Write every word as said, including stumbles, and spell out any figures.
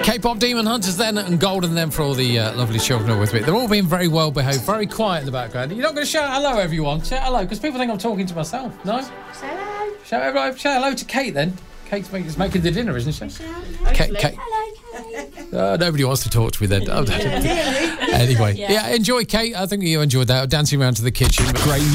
K-pop Demon Hunters then, and Golden then for all the uh, lovely children who are with me. They're all being very well behaved, very quiet in the background. You're not going to shout hello, everyone. Shout hello, because people think I'm talking to myself. No? Shout hello. Shout, everyone, shout hello to Kate then. Kate's making, is making the dinner, isn't she? Kate, Kate. Hello, Kate. Uh, nobody wants to talk to me then. Oh, anyway, yeah. yeah, enjoy, Kate. I think you enjoyed that. Dancing around to the kitchen. Great